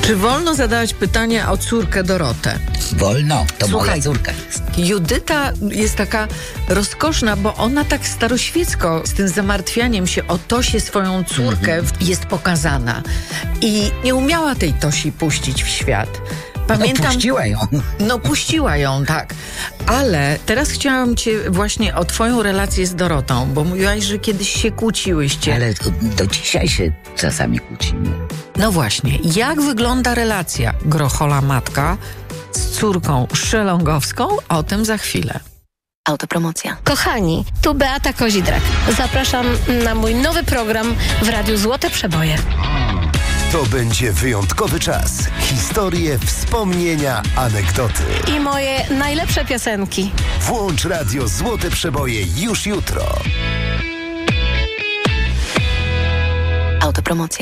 Czy wolno zadawać pytanie o córkę Dorotę? Wolno, to Słuchaj, moja córka. Judyta jest taka rozkoszna, bo ona tak staroświecko z tym zamartwianiem się o Tosię, swoją córkę, jest pokazana. I nie umiała tej Tosi puścić w świat. Pamiętam, Puściła ją. No puściła ją, tak. Ale teraz chciałam cię właśnie o twoją relację z Dorotą, bo mówiłaś, że kiedyś się kłóciłyście. Ale do dzisiaj się czasami kłócimy. No właśnie, jak wygląda relacja Grochola matka z córką Szelongowską? O tym za chwilę. Autopromocja. Kochani, tu Beata Kozidrak. Zapraszam na mój nowy program w Radiu Złote Przeboje. To będzie wyjątkowy czas. Historie, wspomnienia, anegdoty. I moje najlepsze piosenki. Włącz Radio Złote Przeboje już jutro. Autopromocja.